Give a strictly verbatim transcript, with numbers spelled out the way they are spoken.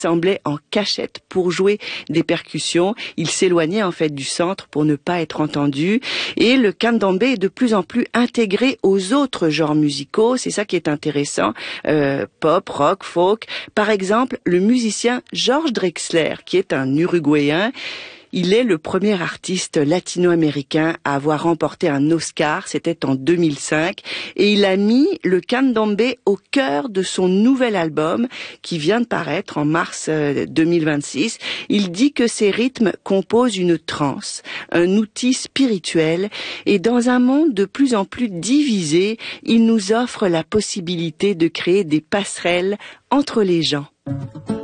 semblait en cachette pour jouer des percussions. Il s'éloignait en fait du centre pour ne pas être entendu. Et le candomblé est de plus en plus intégré aux autres genres musicaux. C'est ça qui est intéressant. Euh, pop, rock, folk. Par exemple, le musicien George Drexler, qui est un Uruguayen, il est le premier artiste latino-américain à avoir remporté un Oscar, c'était en deux mille cinq, et il a mis le candomblé au cœur de son nouvel album qui vient de paraître en mars deux mille vingt-six. Il dit que ces rythmes composent une transe, un outil spirituel, et dans un monde de plus en plus divisé, il nous offre la possibilité de créer des passerelles entre les gens.